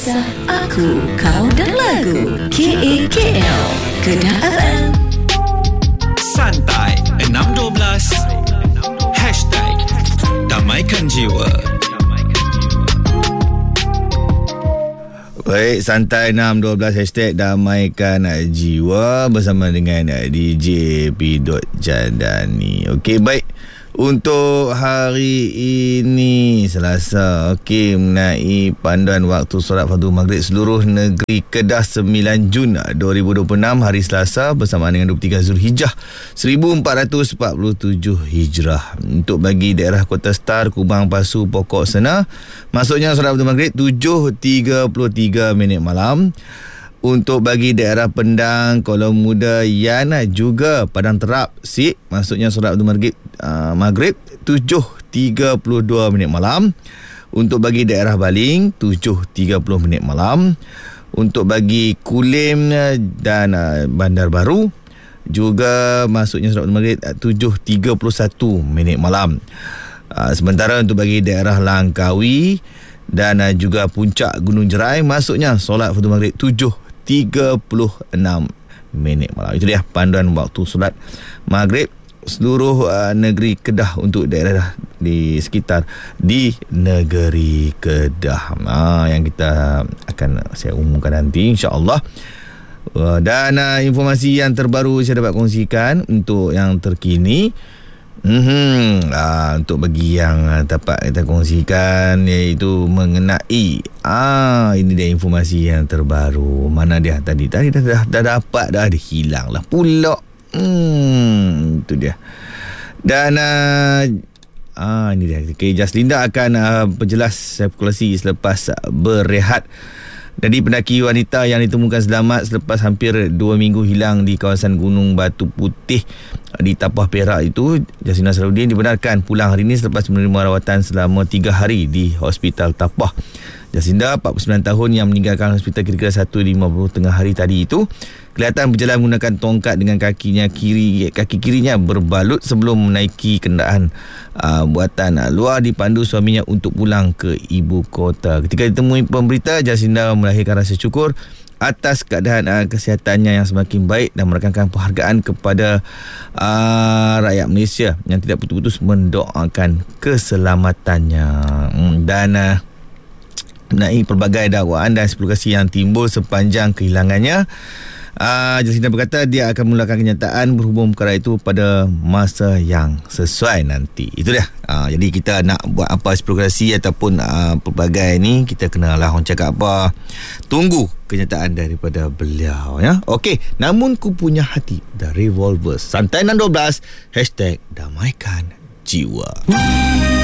Kisah Aku, Kau dan Lagu KAKL Kedah FM. Santai 612 #Damaikan Jiwa. Baik, Santai 612 #Damaikan Jiwa bersama dengan DJ P. Jandani. Okey, baik. Untuk hari ini Selasa, okey, mengenai panduan waktu solat fardu maghrib seluruh negeri Kedah 9 Jun 2026 hari Selasa bersamaan dengan 23 Zulhijjah 1447 Hijrah. Untuk bagi daerah Kota Star, Kubang, Pasu, Pokok Sena, maksudnya solat fardu maghrib 7.33 malam. Untuk bagi daerah Pendang, Kuala Muda, Yan juga Padang Terap, Sik, maksudnya solat maghrib 7.32 malam. Untuk bagi daerah Baling 7.30 malam. Untuk bagi Kulim dan Bandar Baru juga maksudnya solat maghrib 7.31 malam. Sementara untuk bagi daerah Langkawi dan juga Puncak Gunung Jerai, maksudnya solat fardu maghrib 7.36 malam. Itu dia panduan waktu solat maghrib seluruh negeri Kedah untuk daerah di sekitar di negeri Kedah. Yang kita akan saya umumkan nanti, insya-Allah. Dan informasi yang terbaru saya dapat kongsikan untuk yang terkini. Untuk bagi yang dapat kita kongsikan, iaitu mengenai ini dia informasi yang terbaru. Mana dia tadi dah dapat dah, dia hilang lah pula. Itu dia. Dan ini dia. Okay, Jaslinda akan perjelas evakuasi selepas berehat. Jadi pendaki wanita yang ditemukan selamat selepas hampir 2 minggu hilang di kawasan Gunung Batu Putih di Tapah Perak itu, Jasina Sarudin dibenarkan pulang hari ini selepas menerima rawatan selama 3 hari di Hospital Tapah. Jasinda, 49 tahun, yang meninggalkan hospital kira-kira 1.50 tengah hari tadi itu, kelihatan berjalan menggunakan tongkat dengan kaki kirinya berbalut sebelum menaiki kenderaan buatan luar, dipandu suaminya untuk pulang ke ibu kota. Ketika ditemui pemberita, Jasinda melahirkan rasa syukur atas keadaan kesihatannya yang semakin baik dan menekankan penghargaan kepada rakyat Malaysia yang tidak putus-putus mendoakan keselamatannya. Dan mengenai pelbagai dakwaan dan spekulasi yang timbul sepanjang kehilangannya, Jasinda berkata dia akan memulakan kenyataan berhubung perkara itu pada masa yang sesuai nanti. Itu dia. Jadi kita nak buat apa spekulasi ataupun pelbagai ni, kita kenalah orang cakap apa, tunggu kenyataan daripada beliau, ya. Okey, namun ku punya hati dari Revolver. Santai 612 #Damaikan Jiwa.